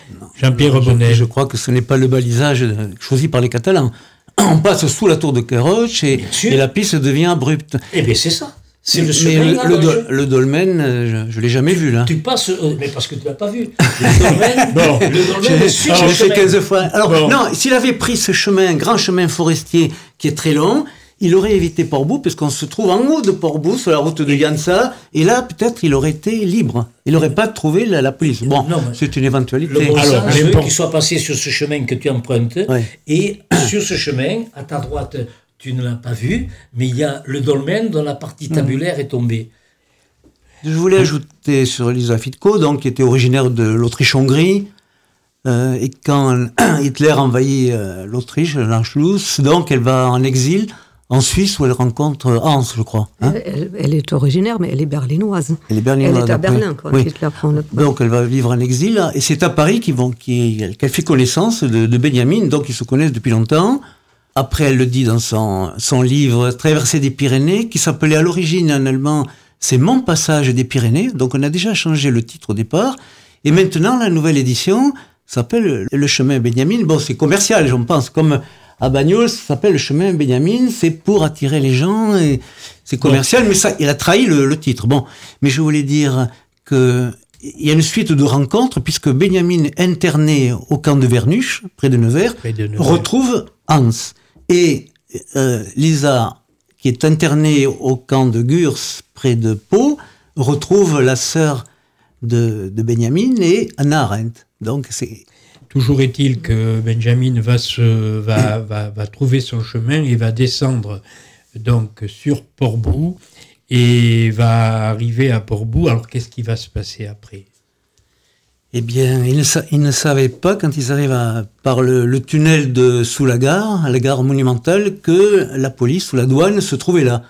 Jean-Pierre Bonnet. Je crois que ce n'est pas le balisage choisi par les Catalans. On passe sous la tour de Queiroz et la piste devient abrupte. Eh bien, c'est ça. C'est le chemin. Mais le dolmen, je ne l'ai jamais vu, là. Tu passes... mais parce que tu ne l'as pas vu. Le dolmen, je l'ai fait 15 fois. Alors, non, s'il avait pris ce chemin, grand chemin forestier qui est très long, il aurait évité Port-Bou, parce qu'on se trouve en haut de Port-Bou, sur la route de Yansa, et là, peut-être, il aurait été libre. Il n'aurait pas trouvé la police. Bon, c'est une éventualité. Le bon sens veut qu'il soit passé sur ce chemin que tu empruntes, et sur ce chemin, à ta droite, tu ne l'as pas vu, mais il y a le dolmen dont la partie tabulaire est tombée. Je voulais ajouter sur Lisa Fitko, donc, qui était originaire de l'Autriche-Hongrie, et quand Hitler envahit l'Autriche, l'Anschluss, donc elle va en exil en Suisse où elle rencontre Hans, je crois. Hein, elle est originaire, mais elle est berlinoise. Elle est à Berlin quand Hitler prend le pouvoir. Donc elle va vivre en exil, et c'est à Paris qu'elle fait connaissance de Benjamin, donc ils se connaissent depuis longtemps. Après, elle le dit dans son livre « Traversée des Pyrénées », qui s'appelait à l'origine en allemand « C'est mon passage des Pyrénées ». Donc on a déjà changé le titre au départ. Et maintenant, la nouvelle édition s'appelle « Le chemin Benjamin ». Bon, c'est commercial, je pense, comme à Bagnols, ça s'appelle « Le chemin Benjamin ». C'est pour attirer les gens, et c'est commercial, mais ça, il a trahi le titre. Bon, mais je voulais dire que... Il y a une suite de rencontres, puisque Benjamin, interné au camp de Vernuche, près de Nevers, retrouve Hans. Et Lisa, qui est internée au camp de Gurs, près de Pau, retrouve la sœur de Benjamin et Hannah Arendt. Donc c'est... Toujours est-il que Benjamin va trouver son chemin et va descendre donc sur Port-Bou et va arriver à Port-Bou. Alors qu'est-ce qui va se passer après ? Eh bien, ils ne savaient pas, quand ils arrivent par le tunnel sous la gare monumentale, que la police ou la douane se trouvait là.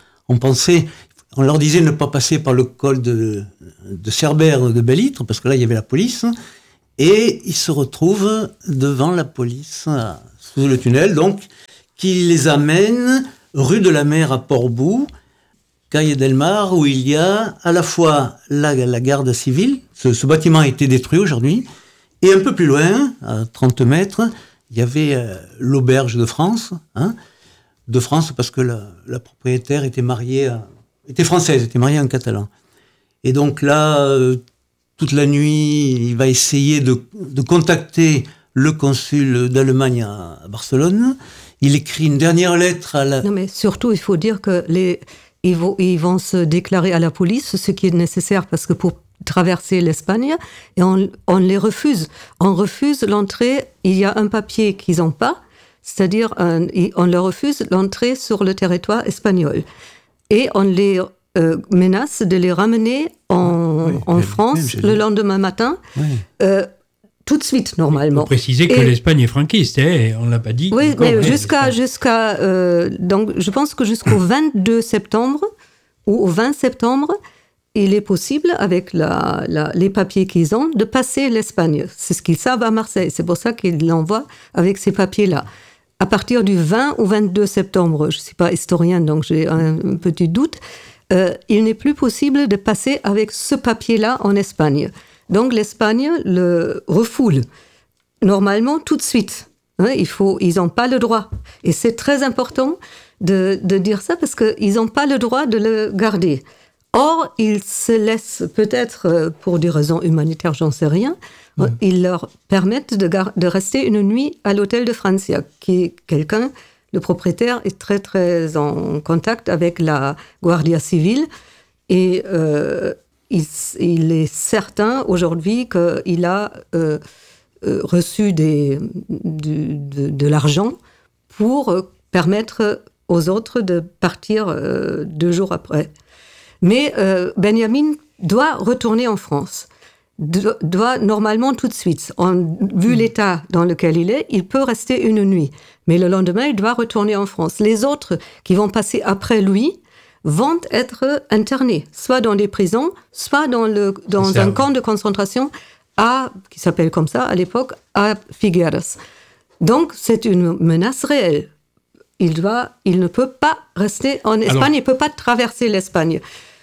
On leur disait de ne pas passer par le col de Cerbère de Belle-Ître, parce que là, il y avait la police, et ils se retrouvent devant la police, sous le tunnel, donc, qui les amène rue de la Mer à Port-Bou, Calle del Mar, où il y a à la fois la garde civile, ce bâtiment a été détruit aujourd'hui, et un peu plus loin, à 30 mètres, il y avait l'auberge de France, de France parce que la propriétaire était française, était mariée à un Catalan. Et donc là, toute la nuit, il va essayer de contacter le consul d'Allemagne à Barcelone. Il écrit une dernière lettre à la... Non, mais surtout, il faut dire que ils vont se déclarer à la police, ce qui est nécessaire parce que pour traverser l'Espagne, et on les refuse. On refuse l'entrée, il y a un papier qu'ils n'ont pas, c'est-à-dire on leur refuse l'entrée sur le territoire espagnol. Et on les menace de les ramener en France le lendemain matin, tout de suite, normalement. Il faut préciser que l'Espagne est franquiste, on ne l'a pas dit. Oui, mais donc, je pense que jusqu'au 22 septembre, ou au 20 septembre, il est possible, avec les papiers qu'ils ont, de passer l'Espagne. C'est ce qu'ils savent à Marseille. C'est pour ça qu'ils l'envoient avec ces papiers-là. À partir du 20 au 22 septembre, je ne suis pas historienne, donc j'ai un petit doute, il n'est plus possible de passer avec ce papier-là en Espagne. Donc l'Espagne le refoule, normalement tout de suite. Ils n'ont pas le droit. Et c'est très important de dire ça parce qu'ils n'ont pas le droit de le garder. Or, ils se laissent peut-être, pour des raisons humanitaires, j'en sais rien, ils leur permettent de rester une nuit à l'hôtel de Francia, qui est quelqu'un, le propriétaire est très très en contact avec la Guardia Civile, et il est certain aujourd'hui qu'il a reçu de l'argent pour permettre aux autres de partir 2 jours après. Mais Benjamin doit retourner en France, doit normalement tout de suite. Vu l'état dans lequel il peut rester une nuit. Mais le lendemain, il doit retourner en France. Les autres qui vont passer après lui vont être internés, soit dans des prisons, soit dans un camp de concentration qui s'appelle comme ça à l'époque, à Figueres. Donc c'est une menace réelle. Il ne peut pas rester en Espagne, il ne peut pas traverser l'Espagne.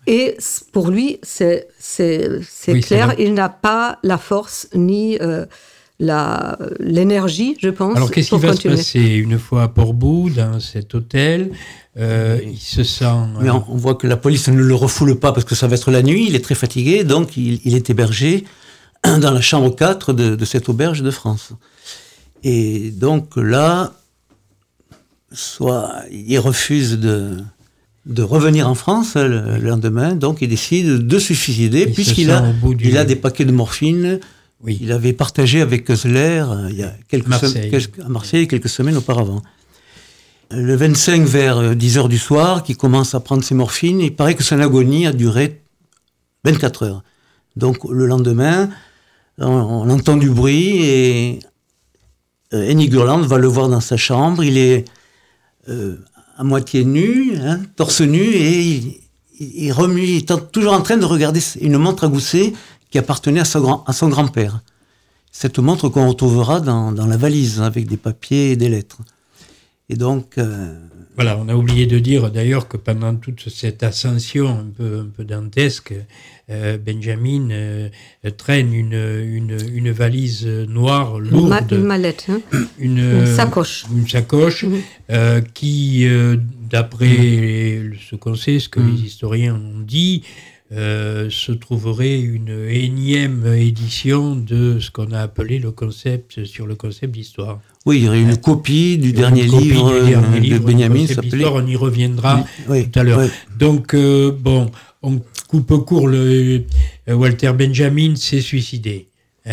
Et pour lui, c'est Oui, clair, il n'a pas la force ni l'énergie, je pense. Alors, qu'est-ce qui va se passer une fois à Port-Boo, dans cet hôtel? Il se sent... Mais on voit que la police ne le refoule pas parce que ça va être la nuit, il est très fatigué, donc il est hébergé dans la chambre 4 de cette auberge de France. Et donc là, soit il refuse de revenir en France le lendemain, donc il décide de se suicider, puisqu'il a des paquets de morphine. Oui. Il avait partagé avec Keusler il y a à Marseille quelques semaines auparavant. Le 25 vers 10h du soir, qui commence à prendre ses morphines, il paraît que son agonie a duré 24 heures. Donc le lendemain, on entend du bruit et Henny Gurland va le voir dans sa chambre. Il est à moitié nu, torse nu, et il remue, il est toujours en train de regarder une montre à gousset qui appartenait à son grand-père. Cette montre qu'on retrouvera dans la valise, avec des papiers et des lettres. Et donc... Voilà, on a oublié de dire d'ailleurs que pendant toute cette ascension un peu dantesque, Benjamin traîne une valise noire lourde. Une mallette, une sacoche. Une sacoche qui, d'après ce qu'on sait, ce que les historiens ont dit, se trouverait une énième édition de ce qu'on a appelé le concept d'histoire. Oui, il y aurait une copie du dernier livre de Benjamin. On y reviendra tout à l'heure. Oui. Donc, on coupe court. Walter Benjamin s'est suicidé.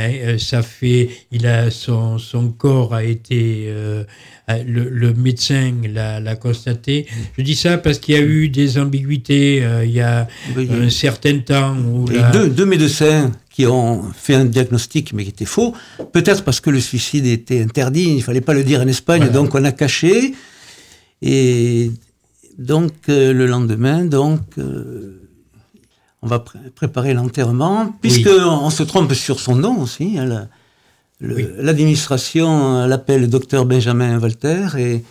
Son corps a été... le médecin l'a constaté. Je dis ça parce qu'il y a eu des ambiguïtés il y a un certain temps. Deux médecins qui ont fait un diagnostic mais qui était faux, peut-être parce que le suicide était interdit, il ne fallait pas le dire en Espagne, voilà. Donc on a caché. Et donc le lendemain, on va préparer l'enterrement, puisqu'on se trompe sur son nom aussi. L'administration l'appelle docteur Benjamin Walter, et